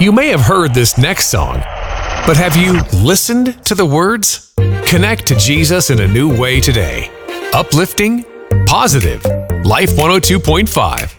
You may have heard this next song, but have you listened to the words? Connect to Jesus in a new way today. Uplifting, positive, Life 102.5.